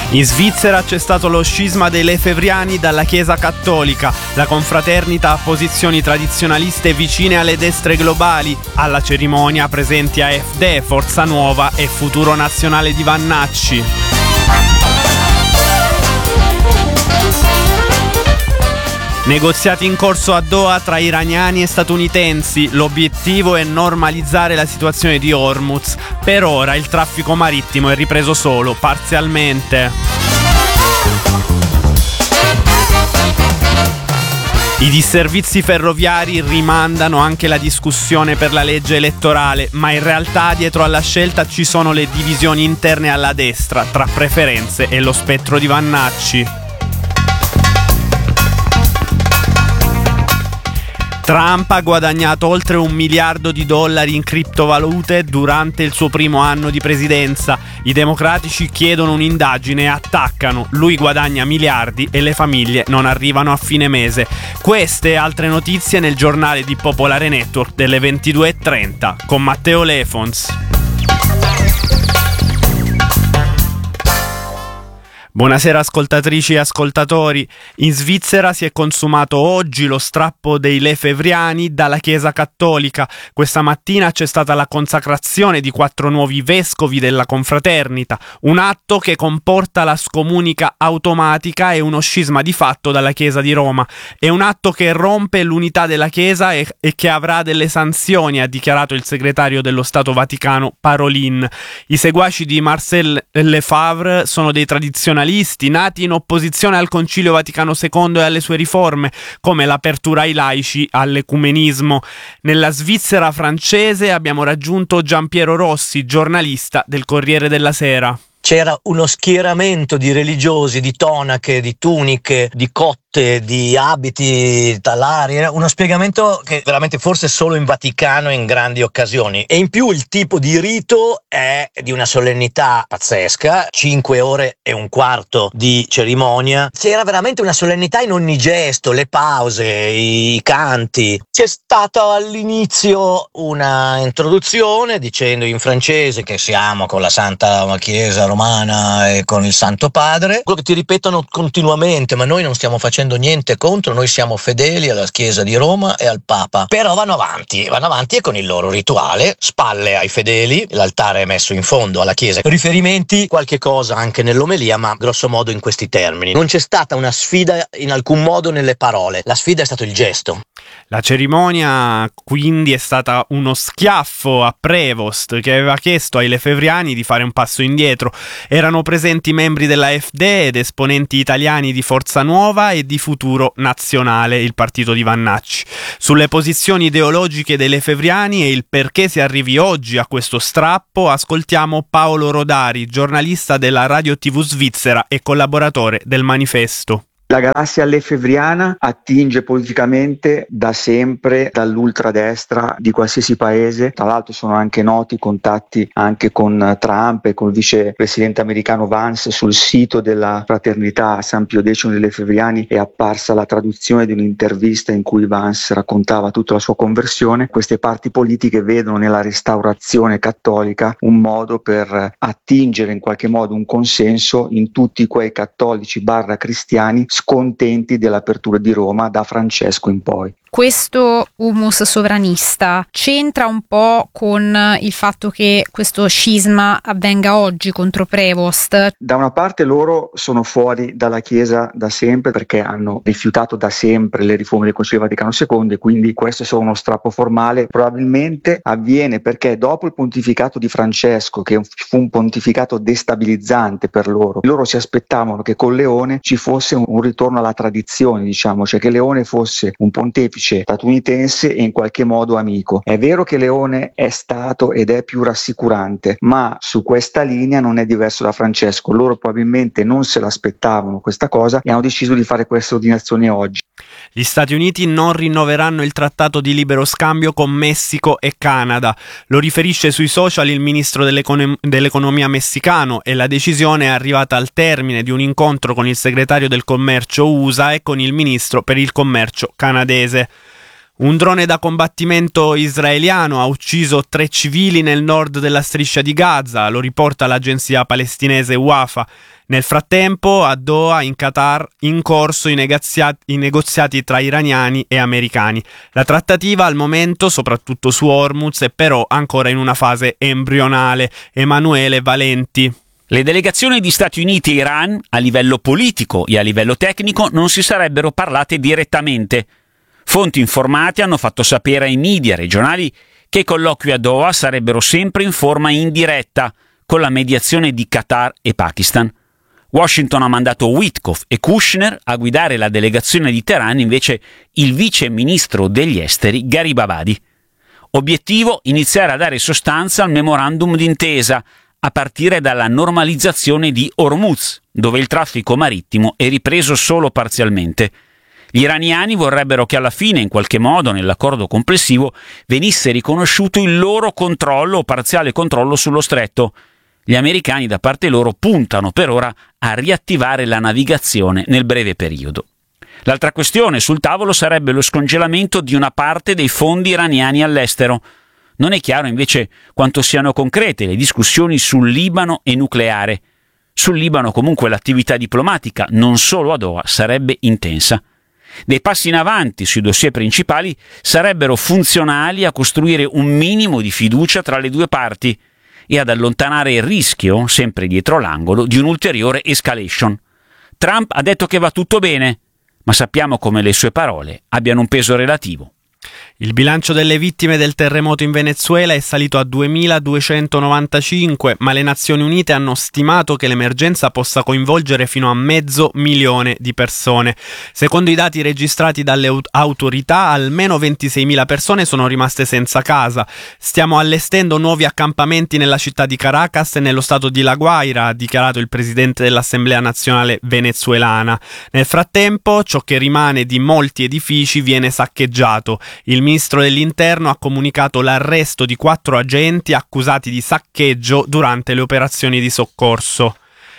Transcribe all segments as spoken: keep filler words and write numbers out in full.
In Svizzera c'è stato lo scisma dei lefebvriani dalla Chiesa cattolica. La confraternita ha posizioni tradizionaliste vicine alle destre globali. Alla cerimonia presenti A F D, Forza Nuova e Futuro Nazionale di Vannacci. Negoziati in corso a Doha tra iraniani e statunitensi. L'obiettivo è normalizzare la situazione di Hormuz. Per ora il traffico marittimo è ripreso solo parzialmente. I disservizi ferroviari rimandano anche la discussione per la legge elettorale, ma in realtà dietro alla scelta ci sono le divisioni interne alla destra, tra preferenze e lo spettro di Vannacci. Trump ha guadagnato oltre un miliardo di dollari in criptovalute durante il suo primo anno di presidenza. I democratici chiedono un'indagine e attaccano. Lui guadagna miliardi e le famiglie non arrivano a fine mese. Queste e altre notizie nel giornale di Popolare Network delle ventidue e trenta con Matteo Lefons. Buonasera ascoltatrici e ascoltatori. In Svizzera si è consumato oggi lo strappo dei lefebvriani dalla Chiesa cattolica. Questa mattina c'è stata la consacrazione di quattro nuovi vescovi della confraternita, un atto che comporta la scomunica automatica e uno scisma di fatto dalla Chiesa di Roma. È un atto che rompe l'unità della Chiesa e, e che avrà delle sanzioni, ha dichiarato il segretario dello Stato Vaticano Parolin. I seguaci di Marcel Lefebvre sono dei tradizionalisti nati in opposizione al Concilio Vaticano secondo e alle sue riforme, come l'apertura ai laici, all'ecumenismo. Nella Svizzera francese abbiamo raggiunto Giampiero Rossi, giornalista del Corriere della Sera. C'era uno schieramento di religiosi, di tonache, di tuniche, di cotte, di abiti talari. Era uno spiegamento che veramente forse solo in Vaticano in grandi occasioni. E in più il tipo di rito è di una solennità pazzesca, cinque ore e un quarto di cerimonia. C'era veramente una solennità in ogni gesto, le pause, i canti. C'è stata all'inizio una introduzione dicendo in francese che siamo con la Santa Chiesa Romana e con il Santo Padre, quello che ti ripetono continuamente, ma noi non stiamo facendo niente contro, noi siamo fedeli alla Chiesa di Roma e al Papa. Però vanno avanti, vanno avanti e con il loro rituale, spalle ai fedeli, l'altare è messo in fondo alla Chiesa. Riferimenti, qualche cosa anche nell'omelia, ma grosso modo in questi termini. Non c'è stata una sfida in alcun modo nelle parole, la sfida è stato il gesto. La cerimonia quindi è stata uno schiaffo a Prevost, che aveva chiesto ai lefebvriani di fare un passo indietro. Erano presenti membri della A F D ed esponenti italiani di Forza Nuova e di Futuro Nazionale, il partito di Vannacci. Sulle posizioni ideologiche dei lefebvriani e il perché si arrivi oggi a questo strappo ascoltiamo Paolo Rodari, giornalista della Radio tivù svizzera e collaboratore del Manifesto. La galassia lefebvriana attinge politicamente da sempre dall'ultradestra di qualsiasi paese. Tra l'altro sono anche noti contatti anche con Trump e con il vicepresidente americano Vance. Sul sito della fraternità San Pio X dei lefebvriani è apparsa la traduzione di un'intervista in cui Vance raccontava tutta la sua conversione. Queste parti politiche vedono nella restaurazione cattolica un modo per attingere in qualche modo un consenso in tutti quei cattolici barra cristiani scontenti dell'apertura di Roma da Francesco in poi. Questo humus sovranista c'entra un po' con il fatto che questo scisma avvenga oggi contro Prevost? Da una parte loro sono fuori dalla Chiesa da sempre perché hanno rifiutato da sempre le riforme del Concilio Vaticano secondo e quindi questo è solo uno strappo formale. Probabilmente avviene perché dopo il pontificato di Francesco, che fu un pontificato destabilizzante per loro, loro si aspettavano che con Leone ci fosse un ritorno alla tradizione, diciamo, cioè che Leone fosse un pontefice statunitense e in qualche modo amico. È vero che Leone è stato ed è più rassicurante, ma su questa linea non è diverso da Francesco. Loro probabilmente non se l'aspettavano questa cosa e hanno deciso di fare questa ordinazione oggi. Gli Stati Uniti non rinnoveranno il trattato di libero scambio con Messico e Canada. Lo riferisce sui social il ministro dell'econ- dell'economia messicano e la decisione è arrivata al termine di un incontro con il segretario del commercio U S A e con il ministro per il commercio canadese. Un drone da combattimento israeliano ha ucciso tre civili nel nord della striscia di Gaza, lo riporta l'agenzia palestinese Wafa. Nel frattempo, a Doha, in Qatar, in corso i negoziati, i negoziati tra iraniani e americani. La trattativa al momento, soprattutto su Hormuz, è però ancora in una fase embrionale. Emanuele Valenti. Le delegazioni di Stati Uniti e Iran, a livello politico e a livello tecnico, non si sarebbero parlate direttamente. Fonti informate hanno fatto sapere ai media regionali che i colloqui a Doha sarebbero sempre in forma indiretta, con la mediazione di Qatar e Pakistan. Washington ha mandato Witkoff e Kushner a guidare la delegazione di Teheran, invece il vice ministro degli esteri Gharib Abadi. Obiettivo: iniziare a dare sostanza al memorandum d'intesa, a partire dalla normalizzazione di Hormuz, dove il traffico marittimo è ripreso solo parzialmente. Gli iraniani vorrebbero che alla fine, in qualche modo, nell'accordo complessivo, venisse riconosciuto il loro controllo o parziale controllo sullo stretto. Gli americani, da parte loro, puntano per ora a riattivare la navigazione nel breve periodo. L'altra questione sul tavolo sarebbe lo scongelamento di una parte dei fondi iraniani all'estero. Non è chiaro invece quanto siano concrete le discussioni sul Libano e nucleare. Sul Libano comunque l'attività diplomatica, non solo a Doha, sarebbe intensa. Dei passi in avanti sui dossier principali sarebbero funzionali a costruire un minimo di fiducia tra le due parti e ad allontanare il rischio, sempre dietro l'angolo, di un'ulteriore escalation. Trump ha detto che va tutto bene, ma sappiamo come le sue parole abbiano un peso relativo. Il bilancio delle vittime del terremoto in Venezuela è salito a duemiladuecentonovantacinque, ma le Nazioni Unite hanno stimato che l'emergenza possa coinvolgere fino a mezzo milione di persone. Secondo i dati registrati dalle autorità, almeno ventiseimila persone sono rimaste senza casa. Stiamo allestendo nuovi accampamenti nella città di Caracas e nello stato di La Guaira, ha dichiarato il presidente dell'Assemblea nazionale venezuelana. Nel frattempo, ciò che rimane di molti edifici viene saccheggiato. Il ministro dell'Interno ha comunicato l'arresto di quattro agenti accusati di saccheggio durante le operazioni di soccorso.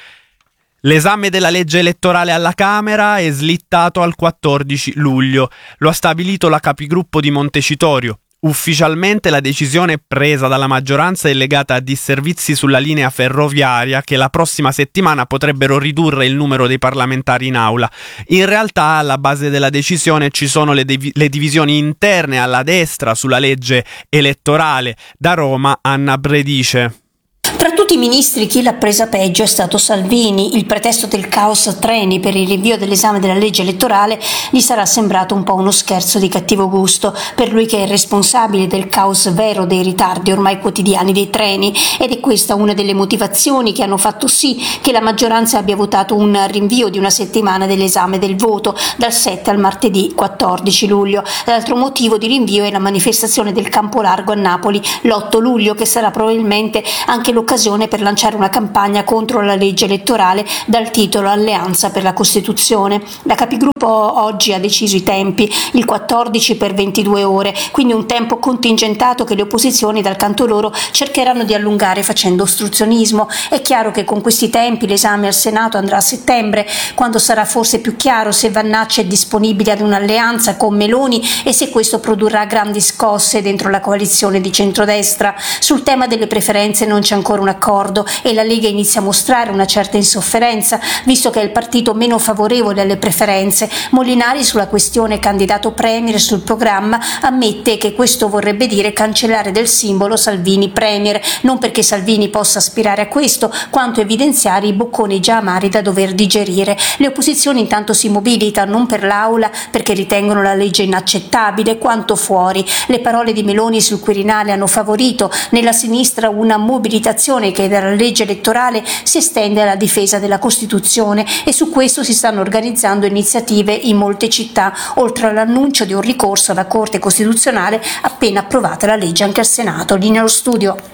L'esame della legge elettorale alla Camera è slittato al quattordici luglio. Lo ha stabilito la capigruppo di Montecitorio. Ufficialmente la decisione presa dalla maggioranza è legata a disservizi sulla linea ferroviaria che la prossima settimana potrebbero ridurre il numero dei parlamentari in aula. In realtà alla base della decisione ci sono le, div- le divisioni interne alla destra sulla legge elettorale. Da Roma, Anna Bredice. Tra tutti i ministri chi l'ha presa peggio è stato Salvini. Il pretesto del caos treni per il rinvio dell'esame della legge elettorale gli sarà sembrato un po' uno scherzo di cattivo gusto per lui che è responsabile del caos vero dei ritardi ormai quotidiani dei treni, ed è questa una delle motivazioni che hanno fatto sì che la maggioranza abbia votato un rinvio di una settimana dell'esame del voto dal sette al martedì quattordici luglio. L'altro motivo di rinvio è la manifestazione del Campo Largo a Napoli l'otto luglio, che sarà probabilmente anche l'occasione per lanciare una campagna contro la legge elettorale dal titolo Alleanza per la Costituzione. La capigruppo oggi ha deciso i tempi, il quattordici per ventidue ore, quindi un tempo contingentato che le opposizioni dal canto loro cercheranno di allungare facendo ostruzionismo. È chiaro che con questi tempi l'esame al Senato andrà a settembre, quando sarà forse più chiaro se Vannacci è disponibile ad un'alleanza con Meloni e se questo produrrà grandi scosse dentro la coalizione di centrodestra. Sul tema delle preferenze non c'è ancora un accordo e la Lega inizia a mostrare una certa insofferenza, visto che è il partito meno favorevole alle preferenze. Molinari, sulla questione candidato premier sul programma, ammette che questo vorrebbe dire cancellare del simbolo Salvini premier, non perché Salvini possa aspirare a questo, quanto evidenziare i bocconi già amari da dover digerire. Le opposizioni intanto si mobilitano, non per l'Aula perché ritengono la legge inaccettabile, quanto fuori. Le parole di Meloni sul Quirinale hanno favorito nella sinistra una mobilitazione che dalla legge elettorale si estende alla difesa della Costituzione, e su questo si stanno organizzando iniziative in molte città, oltre all'annuncio di un ricorso alla Corte Costituzionale appena approvata la legge anche al Senato. Linea allo studio.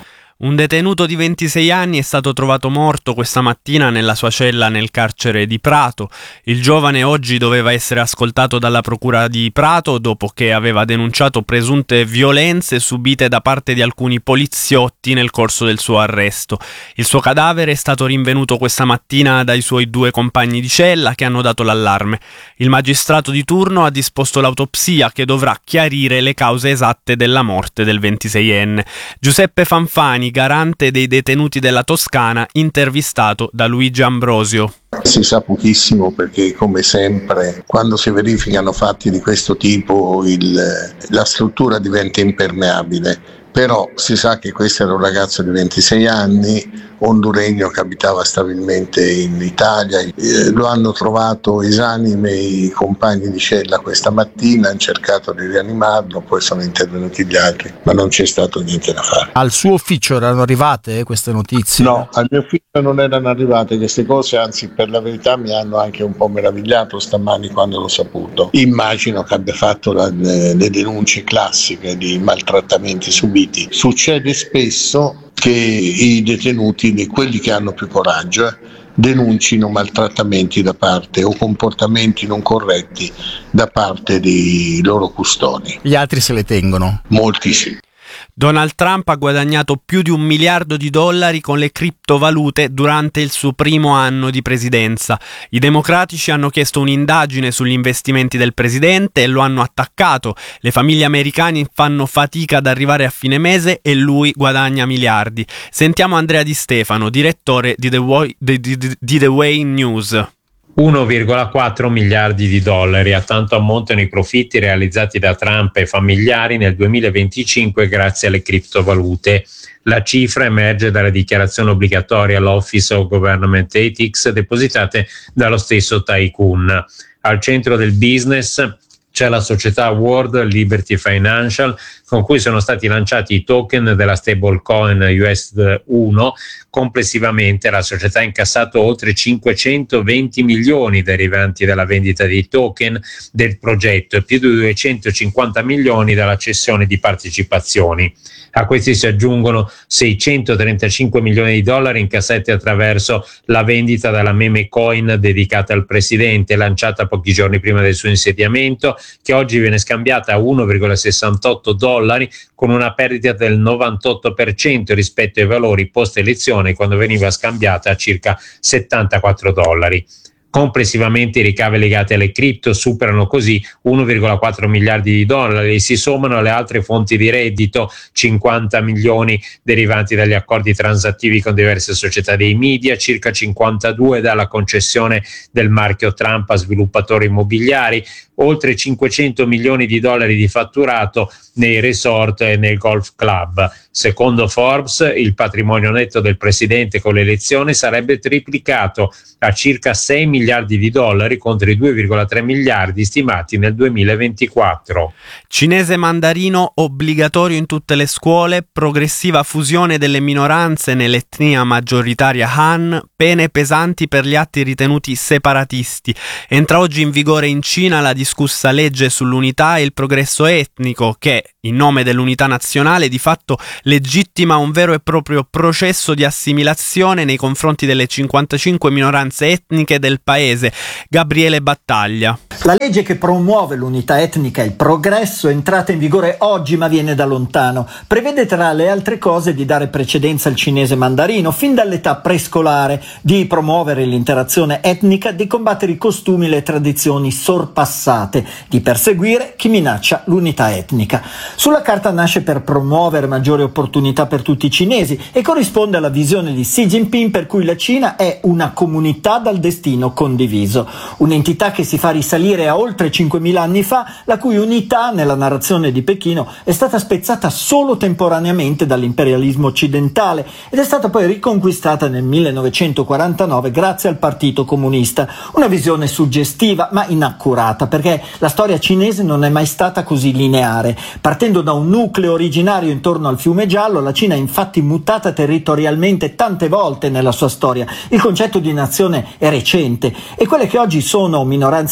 Un detenuto di ventisei anni è stato trovato morto questa mattina nella sua cella nel carcere di Prato. Il giovane oggi doveva essere ascoltato dalla procura di Prato dopo che aveva denunciato presunte violenze subite da parte di alcuni poliziotti nel corso del suo arresto. Il suo cadavere è stato rinvenuto questa mattina dai suoi due compagni di cella che hanno dato l'allarme. Il magistrato di turno ha disposto l'autopsia che dovrà chiarire le cause esatte della morte del ventiseienne. Giuseppe Fanfani, garante dei detenuti della Toscana, intervistato da Luigi Ambrosio. Si sa pochissimo perché, come sempre, quando si verificano fatti di questo tipo il, la struttura diventa impermeabile. Però si sa che questo era un ragazzo di ventisei anni, honduregno che abitava stabilmente in Italia. Eh, lo hanno trovato esanime i compagni di cella questa mattina, hanno cercato di rianimarlo, poi sono intervenuti gli altri, ma non c'è stato niente da fare. Al suo ufficio erano arrivate queste notizie? No, al mio ufficio non erano arrivate queste cose, anzi per la verità mi hanno anche un po' meravigliato stamani quando l'ho saputo. Immagino che abbia fatto la, le, le denunce classiche di maltrattamenti subiti. Succede spesso che i detenuti, quelli che hanno più coraggio, eh, denuncino maltrattamenti da parte o comportamenti non corretti da parte dei loro custodi. Gli altri se le tengono? Molti sì. Donald Trump ha guadagnato più di un miliardo di dollari con le criptovalute durante il suo primo anno di presidenza. I democratici hanno chiesto un'indagine sugli investimenti del presidente e lo hanno attaccato. Le famiglie americane fanno fatica ad arrivare a fine mese e lui guadagna miliardi. Sentiamo Andrea Di Stefano, direttore di The, Way, di, di, di The Way News. uno virgola quattro miliardi di dollari, a tanto ammontano i profitti realizzati da Trump e familiari nel duemilaventicinque grazie alle criptovalute. La cifra emerge dalla dichiarazione obbligatoria all'Office of Government Ethics depositate dallo stesso tycoon. Al centro del business c'è la società World Liberty Financial, con cui sono stati lanciati i token della stablecoin U S D uno. Complessivamente la società ha incassato oltre cinquecentoventi milioni derivanti dalla vendita dei token del progetto e più di duecentocinquanta milioni dalla cessione di partecipazioni. A questi si aggiungono seicentotrentacinque milioni di dollari incassati attraverso la vendita della meme coin dedicata al presidente, lanciata pochi giorni prima del suo insediamento, che oggi viene scambiata a uno virgola sessantotto dollari, con una perdita del novantotto per cento rispetto ai valori post elezione, quando veniva scambiata a circa settantaquattro dollari. Complessivamente i ricavi legati alle cripto superano così uno virgola quattro miliardi di dollari e si sommano alle altre fonti di reddito, cinquanta milioni derivanti dagli accordi transattivi con diverse società dei media, circa cinquantadue dalla concessione del marchio Trump a sviluppatori immobiliari, oltre cinquecento milioni di dollari di fatturato nei resort e nel golf club. Secondo Forbes, il patrimonio netto del presidente con l'elezione sarebbe triplicato a circa sei miliardi di dollari contro i due virgola tre miliardi stimati nel duemilaventiquattro. Cinese mandarino obbligatorio in tutte le scuole, progressiva fusione delle minoranze nell'etnia maggioritaria Han, pene pesanti per gli atti ritenuti separatisti. Entra oggi in vigore in Cina la discussa legge sull'unità e il progresso etnico che, in nome dell'unità nazionale, di fatto legittima un vero e proprio processo di assimilazione nei confronti delle cinquantacinque minoranze etniche del paese. Gabriele Battaglia. La legge che promuove l'unità etnica e il progresso è entrata in vigore oggi ma viene da lontano. Prevede tra le altre cose di dare precedenza al cinese mandarino fin dall'età prescolare, di promuovere l'interazione etnica, di combattere i costumi e le tradizioni sorpassate, di perseguire chi minaccia l'unità etnica. Sulla carta nasce per promuovere maggiori opportunità per tutti i cinesi e corrisponde alla visione di Xi Jinping per cui la Cina è una comunità dal destino condiviso, un'entità che si fa risalire a oltre cinquemila anni fa, la cui unità nella narrazione di Pechino è stata spezzata solo temporaneamente dall'imperialismo occidentale ed è stata poi riconquistata nel millenovecentoquarantanove grazie al Partito Comunista. Una visione suggestiva ma inaccurata, perché la storia cinese non è mai stata così lineare. Partendo da un nucleo originario intorno al fiume Giallo, la Cina è infatti mutata territorialmente tante volte nella sua storia. Il concetto di nazione è recente e quelle che oggi sono minoranze etniche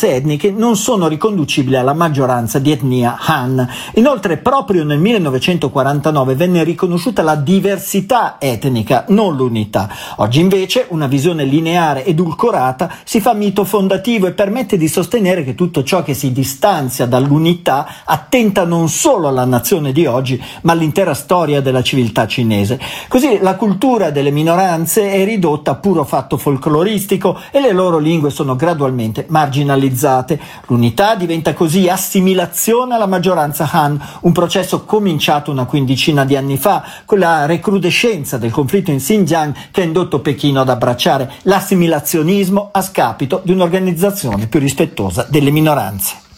che non sono riconducibili alla maggioranza di etnia Han. Inoltre proprio nel millenovecentoquarantanove venne riconosciuta la diversità etnica, non l'unità. Oggi invece una visione lineare edulcorata si fa mito fondativo e permette di sostenere che tutto ciò che si distanzia dall'unità attenta non solo alla nazione di oggi, ma all'intera storia della civiltà cinese. Così la cultura delle minoranze è ridotta a puro fatto folcloristico e le loro lingue sono gradualmente marginalizzate. L'unità diventa così assimilazione alla maggioranza Han, un processo cominciato una quindicina di anni fa con la recrudescenza del conflitto in Xinjiang che ha indotto Pechino ad abbracciare l'assimilazionismo a scapito di un'organizzazione più rispettosa delle minoranze.